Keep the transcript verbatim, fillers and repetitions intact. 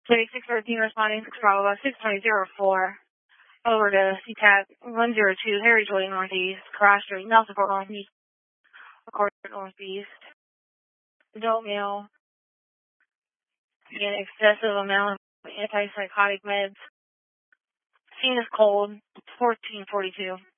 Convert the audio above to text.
thirty-six thirteen responding to Bravo six twenty zero four. Over to C TAC one zero two, Harry Joy Northeast, Cross Street, Nelson Fort Northeast, Accord Northeast. Adult male, an excessive amount of antipsychotic meds. Scene is cold, fourteen forty-two.